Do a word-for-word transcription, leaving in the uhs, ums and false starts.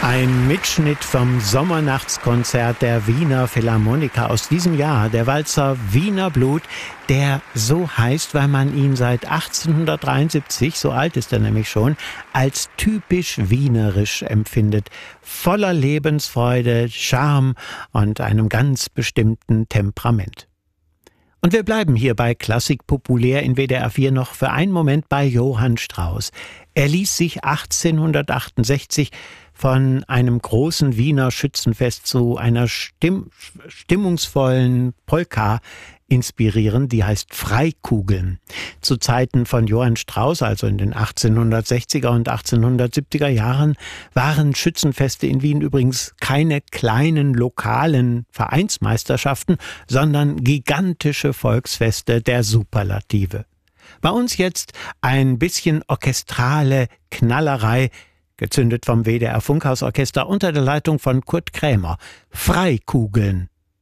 Ein Mitschnitt vom Sommernachtskonzert der Wiener Philharmoniker aus diesem Jahr, der Walzer Wiener Blut, der so heißt, weil man ihn seit achtzehnhundertdreiundsiebzig, so alt ist er nämlich schon, als typisch wienerisch empfindet. Voller Lebensfreude, Charme und einem ganz bestimmten Temperament. Und wir bleiben hier bei Klassik populär in W D R vier noch für einen Moment bei Johann Strauss. Er ließ sich achtzehnhundertachtundsechzig von einem großen Wiener Schützenfest zu einer stimm stimmungsvollen Polka inspirieren, die heißt Freikugeln. Zu Zeiten von Johann Strauss, also in den achtzehnhundertsechziger und achtzehnhundertsiebziger Jahren, waren Schützenfeste in Wien übrigens keine kleinen lokalen Vereinsmeisterschaften, sondern gigantische Volksfeste der Superlative. Bei uns jetzt ein bisschen orchestrale Knallerei, gezündet vom W D R Funkhausorchester unter der Leitung von Kurt Krämer. Freikugeln.